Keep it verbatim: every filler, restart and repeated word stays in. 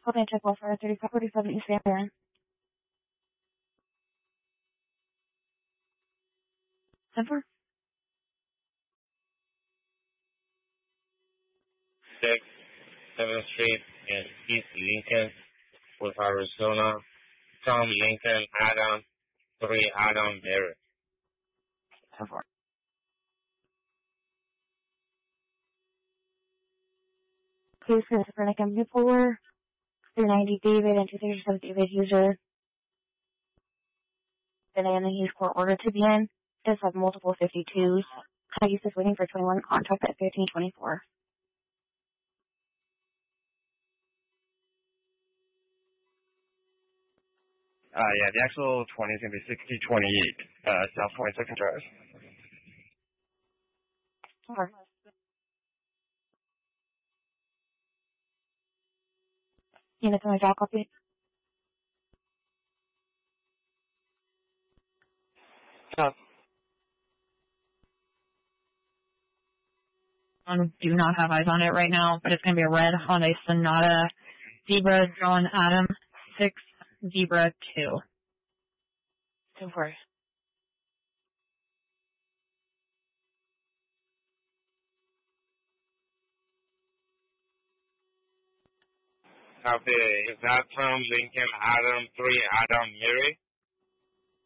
Copy and check well for thirty-five forty-seven East Van Buren. ten four. six, seventh Street in East Lincoln with Arizona. Tom Lincoln, Adam, three Adam, Mary. ten four. Please for the Copernican Bipolar. three ninety David and two thirty-seven David user. The name and use court order to be in. Does have multiple fifty-twos. High use is waiting for twenty-one contact at fifteen twenty-four. Uh, yeah, the actual twenty is going to be sixty twenty-eight, uh, South twenty-second Drive. Alright. Units on my job copy. South. Um, do not have eyes on it right now, but it's going to be a red Hyundai Sonata, Zebra, John Adam, six, Zebra, two. ten four. Copy. Is that Tom Lincoln, Adam, three Adam, Mary?